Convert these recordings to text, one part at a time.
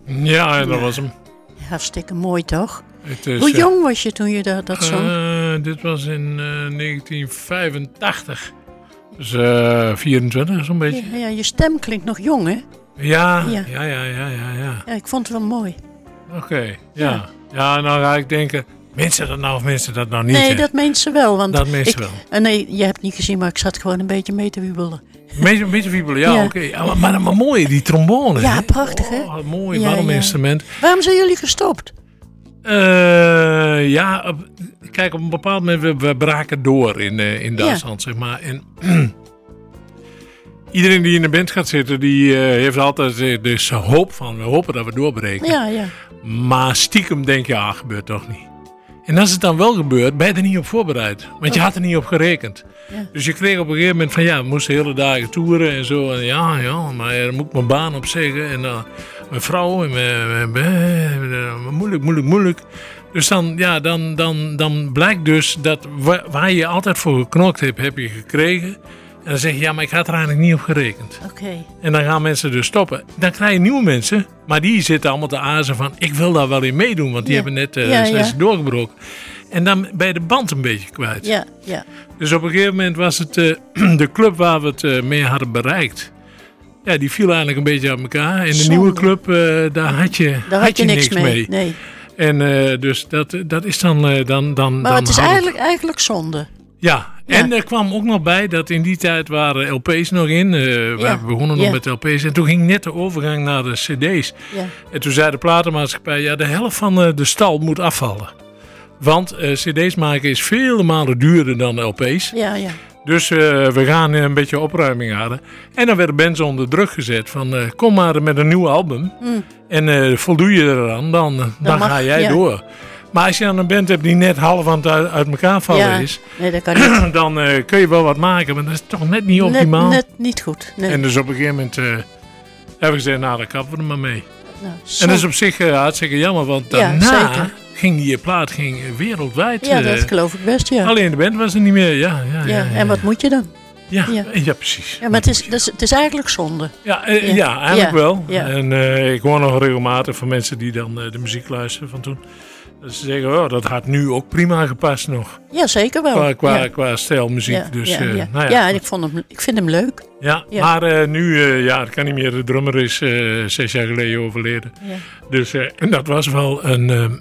Ja, en dat was hem. Hartstikke mooi, toch? Het is, Hoe jong was je toen je dat zong? Dit was in 1985. Dus 24 zo'n beetje. Ja, je stem klinkt nog jong, hè? Ja. Ja, ik vond het wel mooi. Oké, ja. Ja, nou ga ik denken, mensen dat nou of mensen dat nou niet? Nee, hè? dat meent ze wel. Want Dat meent ze wel. Nee, je hebt niet gezien, maar ik zat gewoon een beetje mee te wiebelen. Een beetje wiebelen, ja, Ja. oké. Ja, maar mooi, die trombone. Ja, hè? prachtig, hè? Oh, mooi, Ja, warm ja. instrument. Waarom zijn jullie gestopt? Kijk, op een bepaald moment, we braken door in Duitsland, zeg maar. En iedereen die in de band gaat zitten, die heeft altijd dus hoop van, we hopen dat we doorbreken. Ja. Maar stiekem denk je, gebeurt toch niet. En als het dan wel gebeurt, ben je er niet op voorbereid. Want je had er niet op gerekend. Ja. Dus je kreeg op een gegeven moment van, we moesten hele dagen toeren en zo. En ja, maar daar moet ik mijn baan op zeggen. En mijn vrouw, en moeilijk. Dus dan blijkt dus dat waar je altijd voor geknokt hebt, heb je gekregen. En dan zeg je, maar ik had er eigenlijk niet op gerekend. Oké. En dan gaan mensen dus stoppen. Dan krijg je nieuwe mensen, maar die zitten allemaal te azen van, ik wil daar wel in meedoen, want die hebben net zijn ze doorgebroken. En dan ben je de band een beetje kwijt. Ja. Dus op een gegeven moment was het de club waar we het mee hadden bereikt. Ja, die viel eigenlijk een beetje uit elkaar. En de Zonde. nieuwe club, daar had je niks mee. Nee. En dus dat is dan... Maar het is eigenlijk zonde. Ja, en er kwam ook nog bij dat in die tijd waren LP's nog in. We begonnen nog met LP's. En toen ging net de overgang naar de CD's. Ja. En toen zei de platenmaatschappij, de helft van de stal moet afvallen. Want CD's maken is vele malen duurder dan LP's. Ja. Dus we gaan een beetje opruiming halen. En dan werden bands onder druk gezet van kom maar met een nieuw album. En voldoe je eraan, dan ga jij door. Maar als je dan een band hebt die net half aan het uit elkaar vallen is, nee, dat kan niet. dan kun je wel wat maken, maar dat is toch net niet optimaal. Net niet goed. Nee. En dus op een gegeven moment hebben we gezegd, daar kappen we er maar mee. Nou, En dat is op zich hartstikke jammer, want daarna ging die plaat wereldwijd. Ja, dat geloof ik best, ja. Alleen de band was er niet meer, ja. En wat moet je dan? Ja, precies. Ja, maar het is eigenlijk zonde. Ja, eigenlijk wel. Ja. En ik hoor nog regelmatig van mensen die dan de muziek luisteren van toen. Dat ze zeggen, dat had nu ook prima gepast nog. Ja, zeker wel. Qua stijl muziek. Ja, Dus, en ik vind hem leuk. Ja, maar nu, het kan niet meer. De drummer is 6 jaar geleden overleden. Ja. Dus en dat was wel een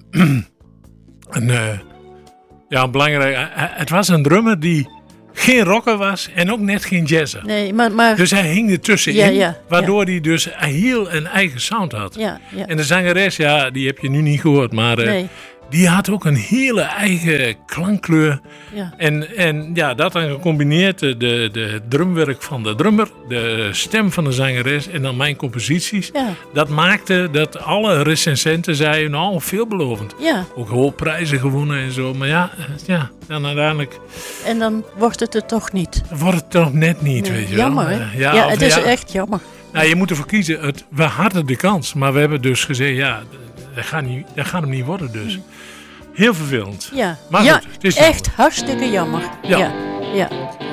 belangrijk... het was een drummer die geen rocker was en ook net geen jazzer. Nee, maar dus hij hing er tussenin, waardoor hij dus heel een eigen sound had. Ja. En de zangeres, die heb je nu niet gehoord, maar die had ook een hele eigen klankkleur. Ja. En dat dan gecombineerd, de drumwerk van de drummer, de stem van de zangeres en dan mijn composities. Ja. Dat maakte dat alle recensenten zeiden, veelbelovend. Ja. Ook hooprijzen gewonnen en zo, maar dan uiteindelijk... En dan wordt het er toch niet. Wordt het toch net niet, weet je wel. Jammer, hè? Ja, het is echt jammer. Nou, je moet ervoor kiezen. We hadden de kans, maar we hebben dus gezegd, dat gaat hem niet worden dus. Heel vervelend. Ja, maar goed, het is echt hartstikke jammer. Ja. Ja.